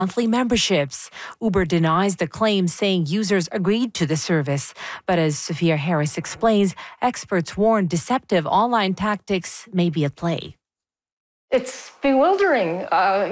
monthly memberships. Uber denies the claim, saying users agreed to the service. But as Sophia Harris explains, experts warn deceptive online tactics may be at play. It's bewildering.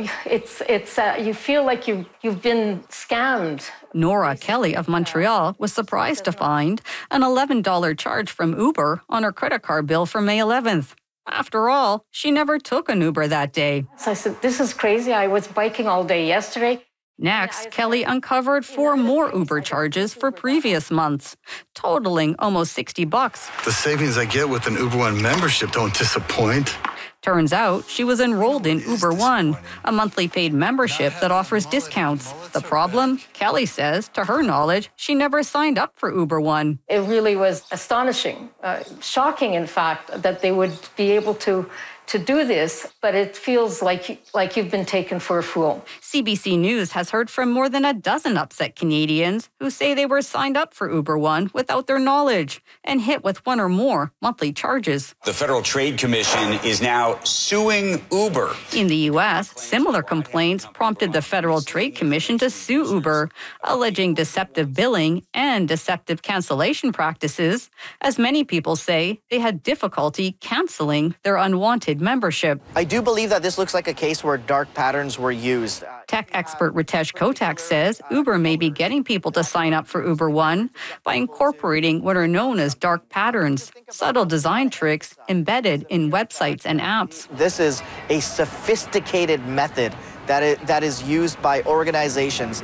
You feel like you've been scammed. Nora Kelly of Montreal was surprised to find an $11 charge from Uber on her credit card bill for May 11th. After all, she never took an Uber that day. So I said, this is crazy. I was biking all day yesterday. Next, Kelly uncovered 4 more Uber charges for previous months, totaling almost $60. The savings I get with an Uber One membership don't disappoint. Turns out she was enrolled in Uber One, a monthly paid membership that offers discounts. The problem, Kelly says, to her knowledge, she never signed up for Uber One. It really was astonishing, shocking, in fact, that they would be able to do this, but it feels like you've been taken for a fool. CBC News has heard from more than a dozen upset Canadians who say they were signed up for Uber One without their knowledge and hit with 1 or more monthly charges. The Federal Trade Commission is now suing Uber. In the U.S., similar complaints prompted the Federal Trade Commission to sue Uber, alleging deceptive billing and deceptive cancellation practices, as many people say they had difficulty canceling their unwanted membership. I do believe that this looks like a case where dark patterns were used. Tech expert Ritesh Kotak says Uber may be getting people to sign up for Uber One by incorporating what are known as dark patterns, subtle design tricks embedded in websites and apps. This is a sophisticated method that is used by organizations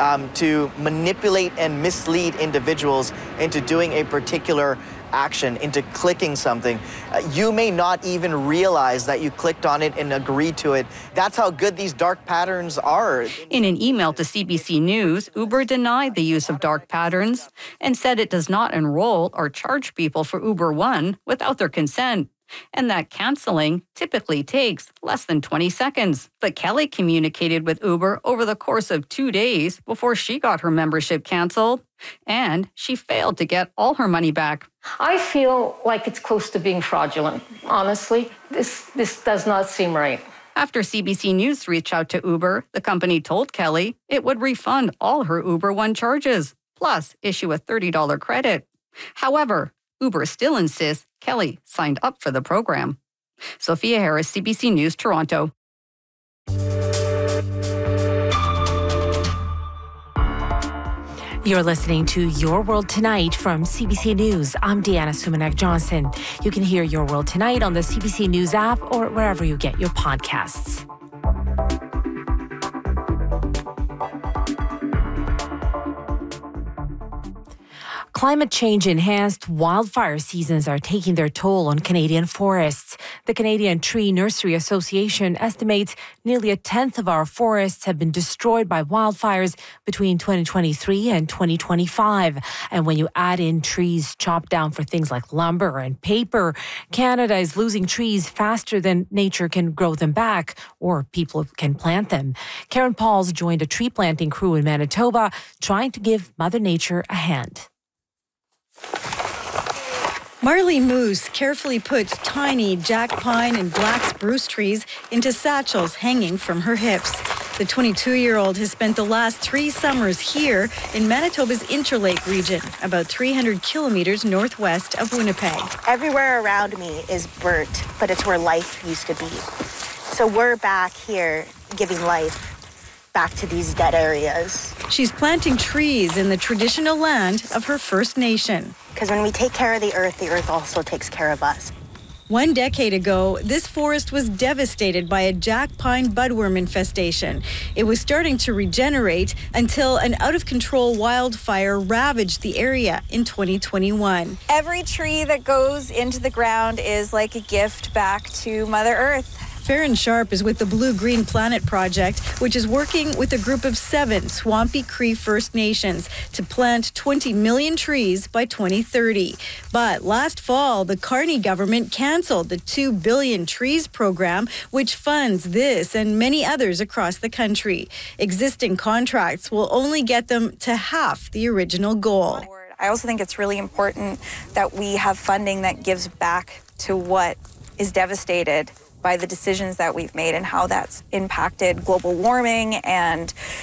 to manipulate and mislead individuals into doing a particular action, into clicking something. You may not even realize that you clicked on it and agreed to it. That's how good these dark patterns are. In an email to CBC News, Uber denied the use of dark patterns and said it does not enroll or charge people for Uber One without their consent, and that canceling typically takes less than 20 seconds. But Kelly communicated with Uber over the course of 2 days before she got her membership canceled, and she failed to get all her money back. I feel like it's close to being fraudulent. Honestly, this does not seem right. After CBC News reached out to Uber, the company told Kelly it would refund all her Uber One charges, plus issue a $30 credit. However, Uber still insists Kelly signed up for the program. Sophia Harris, CBC News, Toronto. You're listening to Your World Tonight from CBC News. I'm Deanna Sumanek-Johnson. You can hear Your World Tonight on the CBC News app or wherever you get your podcasts. Climate change-enhanced wildfire seasons are taking their toll on Canadian forests. The Canadian Tree Nursery Association estimates nearly a tenth of our forests have been destroyed by wildfires between 2023 and 2025. And when you add in trees chopped down for things like lumber and paper, Canada is losing trees faster than nature can grow them back or people can plant them. Karen Pauls joined a tree planting crew in Manitoba trying to give Mother Nature a hand. Marley Moose carefully puts tiny jack pine and black spruce trees into satchels hanging from her hips. The 22-year-old has spent the last 3 summers here in Manitoba's Interlake region, about 300 kilometers northwest of Winnipeg. Everywhere around me is burnt, but it's where life used to be. So we're back here giving life back to these dead areas. She's planting trees in the traditional land of her First Nation. Because when we take care of the earth also takes care of us. 1 decade ago, this forest was devastated by a jack pine budworm infestation. It was starting to regenerate until an out-of-control wildfire ravaged the area in 2021. Every tree that goes into the ground is like a gift back to Mother Earth. Farron Sharp is with the Blue Green Planet Project, which is working with a group of 7 Swampy Cree First Nations to plant 20 million trees by 2030. But last fall, the Carney government canceled the 2 billion trees program, which funds this and many others across the country. Existing contracts will only get them to half the original goal. I also think it's really important that we have funding that gives back to what is devastated by the decisions that we've made and how that's impacted global warming and